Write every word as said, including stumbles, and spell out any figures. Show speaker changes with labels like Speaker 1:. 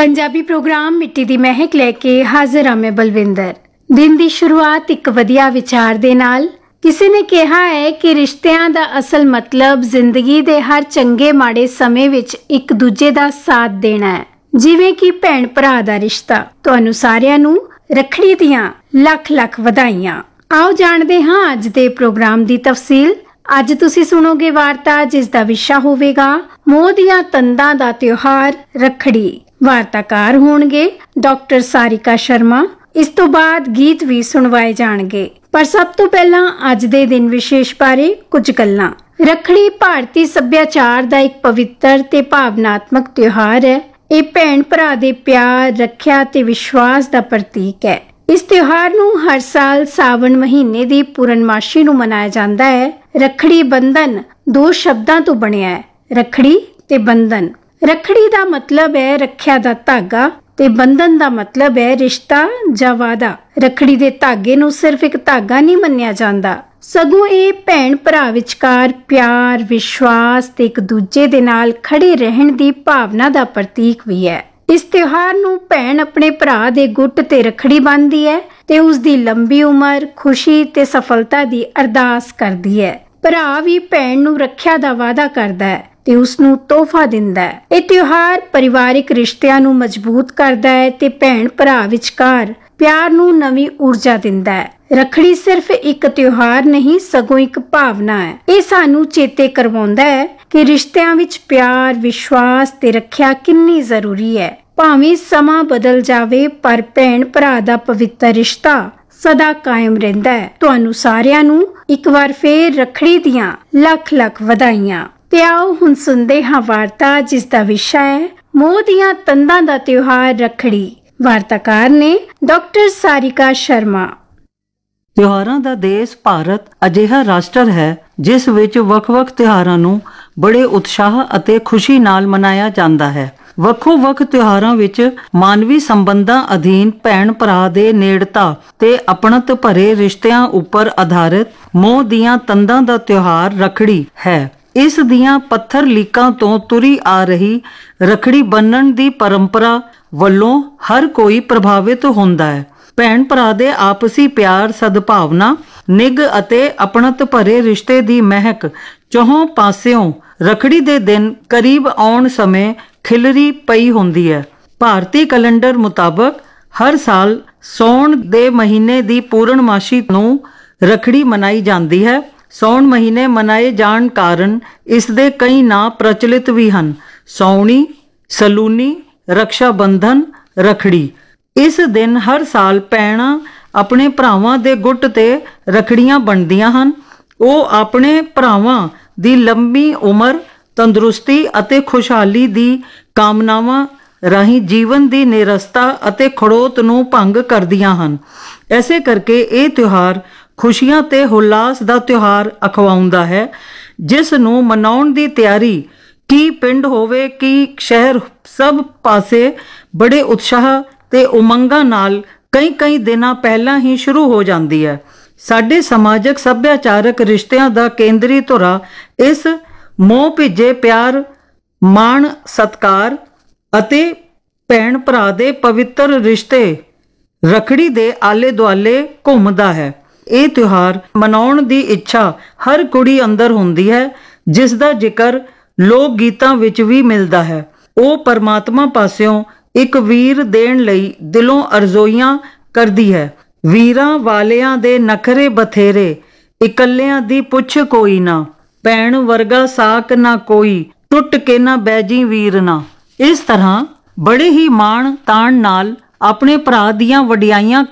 Speaker 1: Punjabi programme मिट्टी दी महक लैके हाजिर हाँ मैं बलविंदर। दिन की शुरुआत एक वधिया विचार दे नाल। किसी ने कहा है कि रिश्तियां दा असल मतलब जिंदगी दे हर चंगे माड़े समय विच एक दूजे दा साथ देना है, जिवें कि भैन भरा दा रिश्ता। तुहानू सारिआं नू रखड़ी दियां लख लख वधाइयां। आओ जानदे हां अज दे प्रोग्राम दी तफसील। अज तुसी सुनोगे वार्ता जिस दा विशा होवेगा मोह दियां तंदां दा त्योहार रखड़ी। वार्ताकार होणगे डॉक्टर सारिका शर्मा। इस तो बाद गीत भी सुनवाए जाणगे, पर सब तो पहला अज दे दिन विशेष बारे कुछ गल्लां। रखड़ी भारती सभ्याचार दा एक पवित्र ते भावनात्मक त्योहार है। ਇਹ ਭੈਣ ਭਰਾ ਦੇ ਪਿਆਰ, ਰੱਖਿਆ ਤੇ ਵਿਸ਼ਵਾਸ ਦਾ ਪ੍ਰਤੀਕ ਹੈ। ਇਸ ਤਿਉਹਾਰ ਨੂੰ ਹਰ ਸਾਲ ਸਾਵਣ ਮਹੀਨੇ ਦੀ ਪੂਰਨਮਾਸ਼ੀ ਨੂੰ ਮਨਾਇਆ ਜਾਂਦਾ ਹੈ। ਰੱਖੜੀ ਬੰਧਨ ਦੋ ਸ਼ਬਦਾਂ ਤੋਂ ਬਣਿਆ ਹੈ, ਰੱਖੜੀ ਤੇ ਬੰਧਨ। ਰੱਖੜੀ ਦਾ ਮਤਲਬ ਹੈ ਰੱਖਿਆ ਦਾ ਧਾਗਾ ਤੇ ਬੰਧਨ ਦਾ ਮਤਲਬ ਹੈ ਰਿਸ਼ਤਾ ਜਾਂ ਵਾਅਦਾ। ਰੱਖੜੀ ਦੇ ਧਾਗੇ ਨੂੰ ਸਿਰਫ ਇੱਕ ਧਾਗਾ ਨਹੀਂ ਮੰਨਿਆ ਜਾਂਦਾ, ਸਗੋਂ ਇਹ ਭੈਣ ਭਰਾ ਵਿਚਕਾਰ ਪਿਆਰ, ਵਿਸ਼ਵਾਸ ਤੇ ਇੱਕ ਦੂਜੇ ਦੇ ਨਾਲ ਖੜੇ ਰਹਿਣ ਦੀ ਭਾਵਨਾ ਦਾ ਪ੍ਰਤੀਕ ਵੀ ਹੈ। ਇਸ ਤਿਉਹਾਰ ਨੂੰ ਭੈਣ ਆਪਣੇ ਭਰਾ ਦੇ ਗੁੱਟ ਤੇ ਰੱਖੜੀ ਬੰਨ੍ਹਦੀ ਹੈ ਤੇ ਉਸ ਦੀ ਲੰਬੀ ਉਮਰ, ਖੁਸ਼ੀ ਤੇ ਸਫਲਤਾ ਦੀ ਅਰਦਾਸ ਕਰਦੀ ਹੈ। ਭਰਾ ਵੀ ਭੈਣ ਨੂੰ ਰੱਖਿਆ ਦਾ ਵਾਅਦਾ ਕਰਦਾ ਹੈ ਤੇ ਉਸ ਨੂੰ ਤੋਹਫਾ ਦਿੰਦਾ ਹੈ। ਇਹ ਤਿਉਹਾਰ ਪਰਿਵਾਰਿਕ ਰਿਸ਼ਤਿਆਂ ਨੂੰ ਮਜ਼ਬੂਤ ਕਰਦਾ ਹੈ ਤੇ ਭੈਣ ਭਰਾ ਵਿਚਕਾਰ ਪਿਆਰ ਨੂੰ ਨਵੀਂ ਊਰਜਾ ਦਿੰਦਾ ਹੈ। ਰੱਖੜੀ ਸਿਰਫ ਇੱਕ ਤਿਉਹਾਰ ਨਹੀਂ, ਸਗੋਂ ਇੱਕ ਭਾਵਨਾ ਹੈ। ਇਹ ਸਾਨੂੰ ਚੇਤੇ ਕਰਵਾਉਂਦਾ ਹੈ ਕਿ ਰਿਸ਼ਤਿਆਂ ਵਿੱਚ ਪਿਆਰ, ਵਿਸ਼ਵਾਸ ਤੇ ਰੱਖਿਆ ਕਿੰਨੀ ਜ਼ਰੂਰੀ ਹੈ। ਭਾਵੇਂ ਸਮਾਂ ਬਦਲ ਜਾਵੇ, ਪਰ ਭੈਣ ਭਰਾ ਦਾ ਪਵਿੱਤਰ ਰਿਸ਼ਤਾ ਸਦਾ ਕਾਇਮ ਰਹਿੰਦਾ ਹੈ। ਤੁਹਾਨੂੰ ਸਾਰਿਆਂ ਨੂੰ ਇੱਕ ਵਾਰ ਫੇਰ ਰੱਖੜੀ ਦੀਆਂ ਲੱਖ ਲੱਖ ਵਧਾਈਆਂ। ਤੇ ਆਓ ਹੁਣ ਸੁਣਦੇ ਹਾਂ ਵਾਰਤਾ ਜਿਸ ਦਾ ਵਿਸ਼ਾ ਹੈ ਮੋਹ ਦੀਆਂ ਤੰਦਾਂ ਦਾ ਤਿਉਹਾਰ ਰੱਖੜੀ। ਵਾਰਤਾਕਾਰ ਨੇ ਡਾਕਟਰ ਸਾਰਿਕਾ ਸ਼ਰਮਾ।
Speaker 2: ਤਿਉਹਾਰਾਂ ਦਾ ਦੇਸ਼ ਭਾਰਤ ਅਜਿਹਾ ਰਾਸ਼ਟਰ ਹੈ ਜਿਸ ਵਿੱਚ ਵੱਖ-ਵੱਖ ਤਿਉਹਾਰਾਂ ਨੂੰ ਬੜੇ ਉਤਸ਼ਾਹ ਅਤੇ ਖੁਸ਼ੀ ਨਾਲ ਮਨਾਇਆ ਜਾਂਦਾ ਹੈ। ਵੱਖੋ-ਵੱਖ ਤਿਉਹਾਰਾਂ ਵਿੱਚ ਮਾਨਵੀ ਸੰਬੰਧਾਂ ਅਧੀਨ ਭੈਣ ਭਰਾ ਦੇ ਨੇੜਤਾ ਤੇ ਆਪਣਤ ਭਰੇ ਰਿਸ਼ਤਿਆਂ ਉੱਪਰ ਆਧਾਰਿਤ ਮੋਹ ਦੀਆਂ ਤੰਦਾਂ ਦਾ ਤਿਉਹਾਰ ਰੱਖੜੀ ਹੈ। ਇਸ ਦੀਆਂ ਪੱਥਰ ਲੀਕਾਂ ਤੋਂ ਤੁਰੀ ਆ ਰਹੀ ਰੱਖੜੀ ਬੰਨਣ ਦੀ ਪਰੰਪਰਾ ਵੱਲੋਂ ਹਰ ਕੋਈ ਪ੍ਰਭਾਵਿਤ ਹੁੰਦਾ ਹੈ। ਭੈਣ ਭਰਾ ਦੇ ਆਪਸੀ ਪਿਆਰ, ਸਦਭਾਵਨਾ, ਨਿੱਘ ਅਤੇ ਆਪਣਤ ਭਰੇ ਰਿਸ਼ਤੇ ਦੀ ਮਹਿਕ ਚੌਹਾਂ ਪਾਸਿਓਂ ਰੱਖੜੀ ਦੇ ਦਿਨ ਕਰੀਬ ਆਉਣ ਸਮੇਂ ਖਿਲਰੀ ਪਈ ਹੁੰਦੀ ਹੈ। ਭਾਰਤੀ ਕੈਲੰਡਰ ਮੁਤਾਬਕ ਹਰ ਸਾਲ ਸੌਣ ਦੇ ਮਹੀਨੇ ਦੀ ਪੂਰਨਮਾਸ਼ੀ ਨੂੰ ਰੱਖੜੀ ਮਨਾਈ ਜਾਂਦੀ ਹੈ। ਸੌਣ ਮਹੀਨੇ ਮਨਾਏ ਜਾਣ ਕਾਰਨ ਇਸ ਦੇ ਕਈ ਨਾਂ ਪ੍ਰਚਲਿਤ ਵੀ ਹਨ। ਸੌਣੀ, ਸਲੂਨੀ, ਰਕਸ਼ਾ ਬੰਧਨ, ਰੱਖੜੀ। ਇਸ ਦਿਨ ਹਰ ਸਾਲ ਭੈਣਾਂ ਆਪਣੇ ਭਰਾਵਾਂ ਦੇ ਗੁੱਟ ਤੇ ਰੱਖੜੀਆਂ ਬੰਨ੍ਹਦੀਆਂ ਹਨ। ਉਹ ਆਪਣੇ ਭਰਾਵਾਂ ਦੀ ਲੰਬੀ ਉਮਰ, ਤੰਦਰੁਸਤੀ ਅਤੇ ਖੁਸ਼ਹਾਲੀ ਦੀ ਕਾਮਨਾਵਾਂ ਰਾਹੀਂ ਜੀਵਨ ਦੀ ਨਿਰਸਤਾ ਅਤੇ ਖੜੋਤ ਨੂੰ ਭੰਗ ਕਰਦੀਆਂ ਹਨ। ਐਸੇ ਕਰਕੇ ਇਹ ਤਿਉਹਾਰ ਖੁਸ਼ੀਆਂ ਤੇ ਹੁਲਾਸ ਦਾ ਤਿਉਹਾਰ ਅਖਵਾਉਂਦਾ ਹੈ, ਜਿਸ ਨੂੰ ਮਨਾਉਣ ਦੀ ਤਿਆਰੀ ਕੀ ਪਿੰਡ ਹੋਵੇ ਕਿ ਸ਼ਹਿਰ, ਸਭ ਪਾਸੇ ਬੜੇ ਉਤਸ਼ਾਹ ਤੇ ਉਮੰਗਾਂ ਨਾਲ ਕਈ ਕਈ ਦਿਨਾਂ ਪਹਿਲਾਂ ਹੀ ਸ਼ੁਰੂ ਹੋ ਜਾਂਦੀ ਹੈ। ਸਾਡੇ ਸਮਾਜਿਕ ਸੱਭਿਆਚਾਰਕ ਰਿਸ਼ਤਿਆਂ ਦਾ ਕੇਂਦਰੀ ਧੁਰਾ ਇਸ ਮੋਹ ਭਿੱਜੇ ਪਿਆਰ, ਮਾਣ, ਸਤਿਕਾਰ ਅਤੇ ਭੈਣ ਭਰਾ ਦੇ ਪਵਿੱਤਰ ਰਿਸ਼ਤੇ ਰੱਖੜੀ ਦੇ ਆਲੇ ਦੁਆਲੇ ਘੁੰਮਦਾ ਹੈ। ਇਹ ਤਿਉਹਾਰ ਮਨਾਉਣ ਦੀ ਇੱਛਾ ਹਰ ਕੁੜੀ ਅੰਦਰ ਹੁੰਦੀ ਹੈ, ਜਿਸ ਦਾ ਜ਼ਿਕਰ ਲੋਕ ਗੀਤਾਂ ਵਿੱਚ ਵੀ ਮਿਲਦਾ ਹੈ। ਉਹ ਪਰਮਾਤਮਾ ਪਾਸਿਓਂ ਇੱਕ ਵੀਰ ਦੇਣ ਲਈ ਦਿਲੋਂ ਅਰਜ਼ੋਈਆਂ ਕਰਦੀ ਹੈ। ਵੀਰਾਂ ਵਾਲਿਆਂ ਦੇ ਨਖਰੇ ਬਥੇਰੇ, ਇਕੱਲਿਆਂ ਦੀ ਪੁੱਛ ਕੋਈ ਨਾ, ਭੈਣ ਵਰਗਾ ਸਾਕ ਨਾ ਕੋਈ, ਟੁੱਟ ਕੇ ਨਾ ਬੈਜੀ ਵੀਰ ਨਾ। ਇਸ ਤਰ੍ਹਾਂ ਬੜੇ ਹੀ ਮਾਣ ਤਾਣ ਨਾਲ ਆਪਣੇ ਭਰਾ ਦੀਆਂ ਵਡਿਆਈਆਂ